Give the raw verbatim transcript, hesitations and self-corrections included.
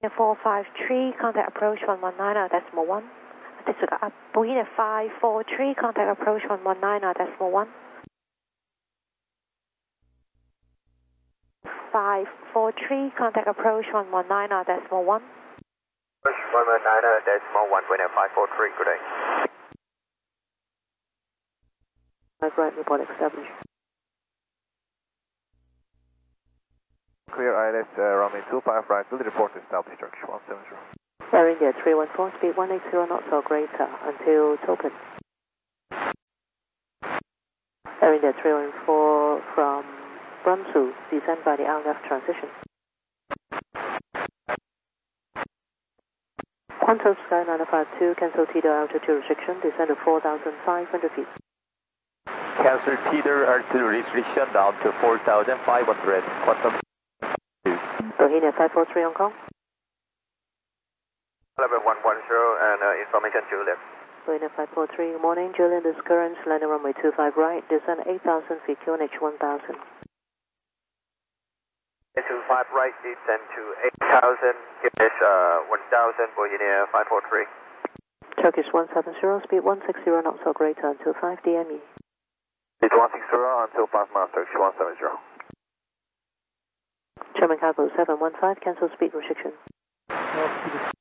four five three, contact approach one one nine, decimal one. Disregard up. Boeing five four three, contact approach one one nine, decimal one. five four three, contact approach one one nine, decimal one. one one nine, decimal one, Boeing five four three, good day. five right, report established. Clear I L S, uh, runway two five right, will report established, structure one seven zero. Air India three one four, speed one eighty knots or greater until token. Air India three one four from Brunswick, descend by the R F transition. Qantas Sky nine five two, cancel T D R altitude restriction, descend to four thousand five hundred feet. Cancel T D R altitude restriction down to four thousand five hundred. Quantum two. Bohemia five four three Hong Kong. eleven one one zero and uh, information Juliet. Bohemia five four three, good morning, Julian, this current landing runway two five right, descend eight thousand feet, Q N H one thousand. two five right, descend to eight thousand, Q N H uh, one thousand, Bohemia five four three. Turkish one seven zero, speed one sixty knots or greater until five D M E. Speed one sixty until five miles, Turkish one seven zero. German Cargo seven one five, cancel speed restriction.